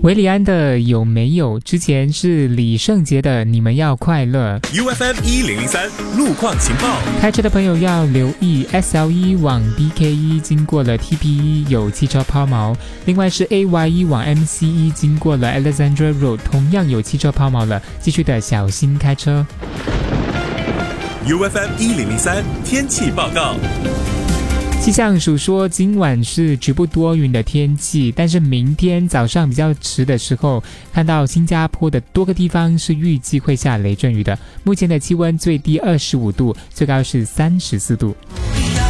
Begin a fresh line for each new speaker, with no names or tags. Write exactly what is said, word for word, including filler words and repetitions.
维里安的有没有？之前是李圣杰的你们要快乐。
U F M 一零零三路况情报，
开车的朋友要留意 S L 一 往 B K 一 经过了 T P 一 有汽车抛锚，另外是 A Y 一 往 M C 一 经过了 Alexandra Road 同样有汽车抛锚了，继续的小心开车。
U F M 一零零三天气报告。
气象署说今晚是局部多云的天气，但是明天早上比较迟的时候，看到新加坡的多个地方是预计会下雷阵雨的。目前的气温最低二十五度，最高是三十四度。